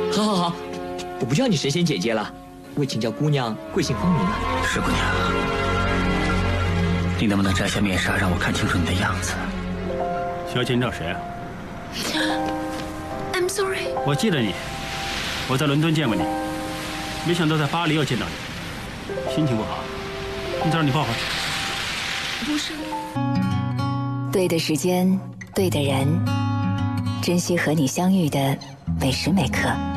好好好，我不叫你神仙姐姐了，我请叫姑娘贵姓芳名了。 石姑娘，你能不能摘下面纱，让我看清楚你的样子？ 小姐，你找谁啊 I'm sorry。 我记得你，我在伦敦见过你，没想到在巴黎又见到你，心情不好，你再让你抱会儿。 不是。 对的时间，对的人，珍惜和你相遇的每时每刻。